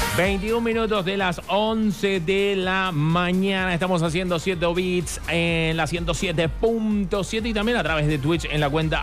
21 minutos de las 11 de la mañana. Estamos haciendo 7 bits en la 107.7 y también a través de Twitch en la cuenta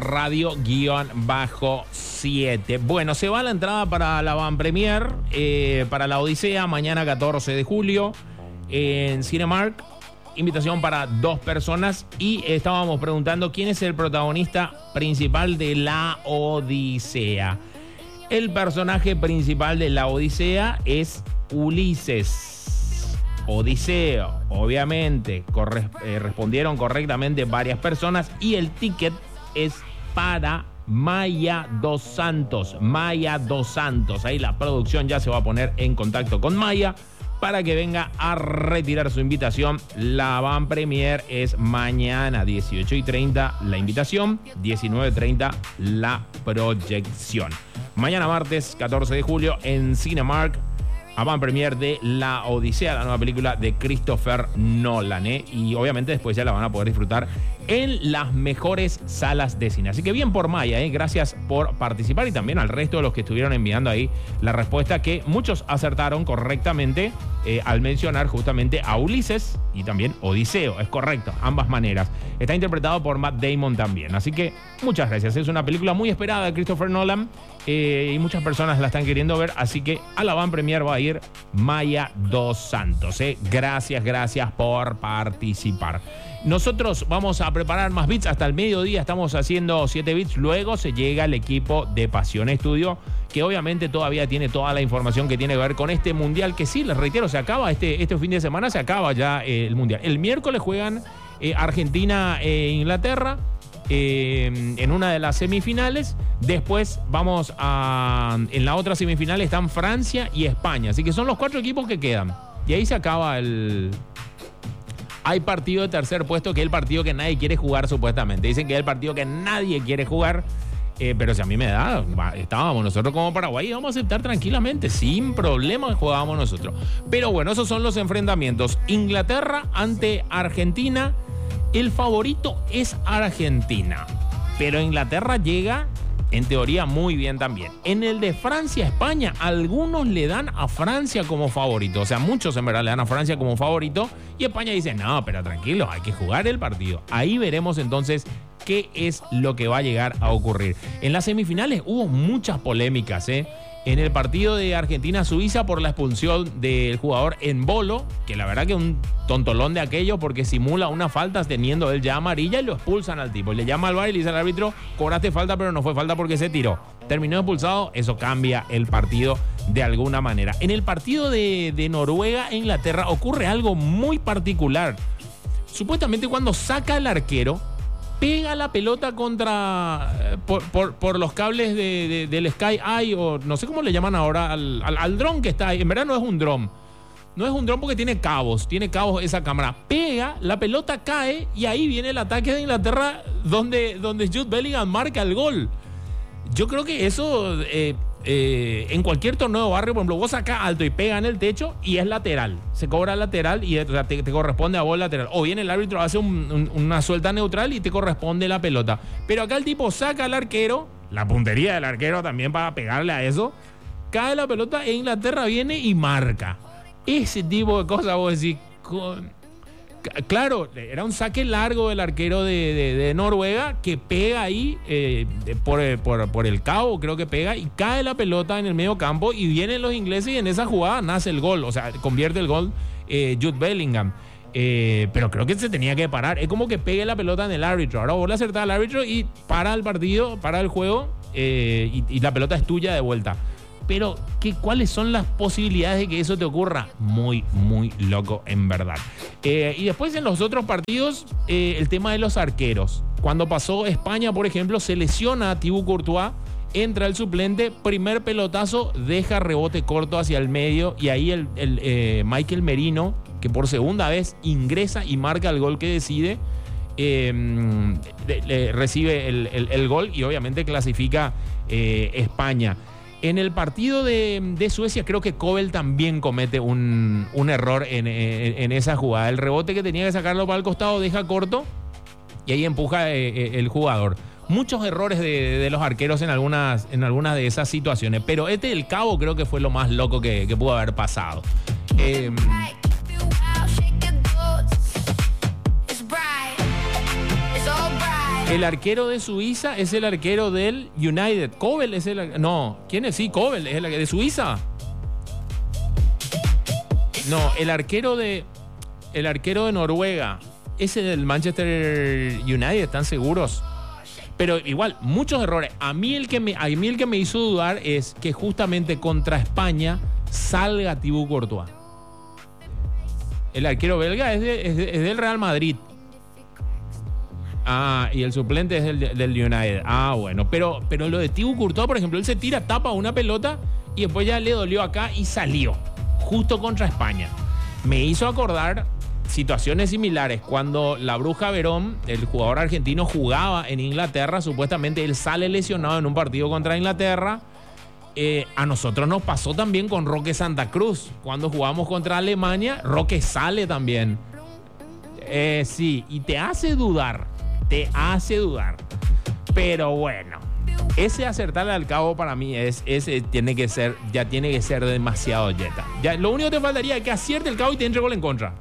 @radio_7. Bueno, se va la entrada para la Van Premier, para la Odisea, mañana 14 de julio en Cinemark. Invitación para 2 personas y estábamos preguntando quién es el protagonista principal de la Odisea. El personaje principal de la Odisea es Ulises. Odiseo, obviamente, respondieron correctamente varias personas y el ticket es para Maya dos Santos. Maya dos Santos. Ahí la producción ya se va a poner en contacto con Maya para que venga a retirar su invitación. La Van Premier es mañana 18:30 la invitación, 19:30 la proyección. Mañana martes 14 de julio en Cinemark, Van Premier de La Odisea, la nueva película de Christopher Nolan, y obviamente después ya la van a poder disfrutar en las mejores salas de cine. Así que bien por Maya, gracias por participar y también al resto de los que estuvieron enviando ahí la respuesta, que muchos acertaron correctamente al mencionar justamente a Ulises y también Odiseo. Es correcto, ambas maneras. Está interpretado por Matt Damon también. Así que muchas gracias. Es una película muy esperada de Christopher Nolan y muchas personas la están queriendo ver. Así que a la Van Premier va a ir Maya dos Santos. Gracias por participar. Nosotros vamos a preparar más bits hasta el mediodía. Estamos haciendo 7 bits. Luego se llega el equipo de Pasión Estudio, que obviamente todavía tiene toda la información que tiene que ver con este mundial, que sí, les reitero, se acaba este fin de semana, se acaba ya el mundial. El miércoles juegan Argentina e Inglaterra en una de las semifinales. Después vamos en la otra semifinal están Francia y España. Así que son los 4 equipos que quedan. Y ahí se acaba Hay partido de tercer puesto, que es el partido que nadie quiere jugar supuestamente. Dicen que es el partido que nadie quiere jugar. Pero si a mí me da, estábamos nosotros como Paraguay y vamos a aceptar tranquilamente, sin problema jugábamos nosotros. Pero bueno, esos son los enfrentamientos. Inglaterra ante Argentina. El favorito es Argentina, pero Inglaterra llega en teoría muy bien también. En el de Francia-España, algunos le dan a Francia como favorito. O sea, muchos en verdad le dan a Francia como favorito. Y España dice, no, pero tranquilo, hay que jugar el partido. Ahí veremos entonces qué es lo que va a llegar a ocurrir. En las semifinales hubo muchas polémicas, En el partido de Argentina-Suiza por la expulsión del jugador Embolo, que la verdad que un tontolón de aquello porque simula una falta teniendo él ya amarilla y lo expulsan al tipo. Le llama al VAR y le dice al árbitro, cobraste falta pero no fue falta porque se tiró. Terminó expulsado, eso cambia el partido de alguna manera. En el partido de Noruega e Inglaterra ocurre algo muy particular. Supuestamente cuando saca el arquero, pega la pelota contra por los cables del Sky Eye, o no sé cómo le llaman ahora al dron que está ahí. En verdad no es un dron. No es un dron porque tiene cabos esa cámara. Pega, la pelota cae y ahí viene el ataque de Inglaterra donde Jude Bellingham marca el gol. Yo creo que eso en cualquier torneo de barrio, por ejemplo, vos sacás alto y pega en el techo y es lateral. Se cobra lateral y te corresponde a vos lateral. O bien el árbitro hace una suelta neutral y te corresponde la pelota. Pero acá el tipo saca al arquero, la puntería del arquero también para pegarle a eso. Cae la pelota e Inglaterra viene y marca. Ese tipo de cosas vos decís... Claro, era un saque largo del arquero de Noruega que pega ahí por el cabo, creo que pega, y cae la pelota en el medio campo y vienen los ingleses y en esa jugada nace el gol, o sea, convierte el gol Jude Bellingham. Pero creo que se tenía que parar. Es como que pegue la pelota en el árbitro. Ahora vos le acertás al árbitro y para el partido, para el juego y la pelota es tuya de vuelta. Pero, ¿cuáles son las posibilidades de que eso te ocurra? Muy, muy loco, en verdad. Y después en los otros partidos, el tema de los arqueros. Cuando pasó España, por ejemplo, se lesiona a Thibaut Courtois, entra el suplente, primer pelotazo, deja rebote corto hacia el medio y ahí el Michael Merino, que por segunda vez ingresa y marca el gol que decide, recibe el gol y obviamente clasifica España. En el partido de Suecia creo que Kobel también comete un error en esa jugada. El rebote que tenía que sacarlo para el costado deja corto y ahí empuja el jugador. muchos errores de los arqueros en algunas de esas situaciones. Pero del Cabo creo que fue lo más loco que pudo haber pasado. El arquero de Suiza es el arquero del United. Kobel es el... No, ¿quién es? Sí, Kobel es el de Suiza. No, el arquero de Noruega. Ese del Manchester United, ¿están seguros? Pero igual, muchos errores. A mí el que me hizo dudar es que justamente contra España salga Thibaut Courtois. El arquero belga es del Real Madrid. Y el suplente es del United. Bueno. Pero lo de Thibaut Courtois, por ejemplo, él se tira, tapa una pelota y después ya le dolió acá y salió. Justo contra España. Me hizo acordar situaciones similares. Cuando la Bruja Verón, el jugador argentino, jugaba en Inglaterra, supuestamente él sale lesionado en un partido contra Inglaterra. A nosotros nos pasó también con Roque Santa Cruz. Cuando jugamos contra Alemania, Roque sale también. Sí, y te hace dudar. Pero bueno, ese acertarle al Cabo para mí tiene que ser demasiado Jetta. Ya, lo único que te faltaría es que acierte el Cabo y te entre gol en contra.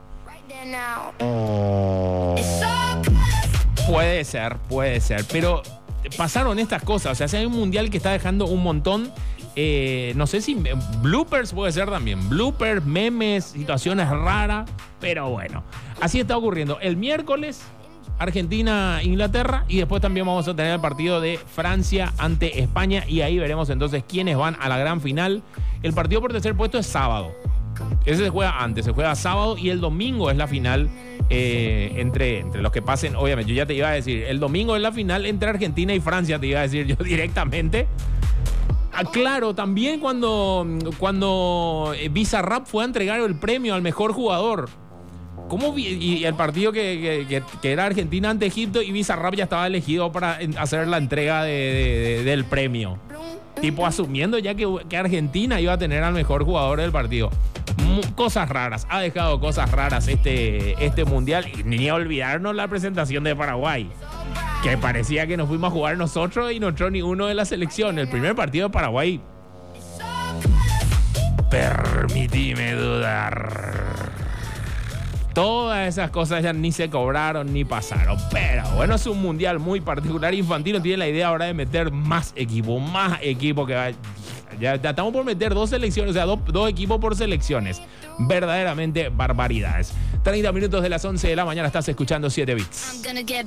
Puede ser, pero pasaron estas cosas. O sea, si hay un mundial que está dejando un montón, no sé si bloopers puede ser también. Bloopers, memes, situaciones raras, pero bueno, así está ocurriendo. El miércoles, Argentina-Inglaterra, y después también vamos a tener el partido de Francia ante España, y ahí veremos entonces quiénes van a la gran final. El partido por tercer puesto es sábado. Ese se juega antes, se juega sábado, y el domingo es la final entre los que pasen. Obviamente, yo ya te iba a decir, el domingo es la final entre Argentina y Francia, te iba a decir yo directamente. Claro, también cuando Bizarrap fue a entregar el premio al mejor jugador. Y el partido que era Argentina ante Egipto, y Bizarrap ya estaba elegido para hacer la entrega del premio. Tipo asumiendo ya que Argentina iba a tener al mejor jugador del partido. Cosas raras, ha dejado cosas raras este mundial. Y ni olvidarnos la presentación de Paraguay, que parecía que nos fuimos a jugar nosotros y no entró ni uno de la selección. El primer partido de Paraguay, permitime dudar. Todas esas cosas ya ni se cobraron ni pasaron. Pero bueno, es un mundial muy particular. Infantino tiene la idea ahora de meter más equipo que va. Ya estamos por meter 2 selecciones, o sea, dos equipos por selecciones. Verdaderamente barbaridades. 30 minutos de las 11 de la mañana, estás escuchando 7 Bits.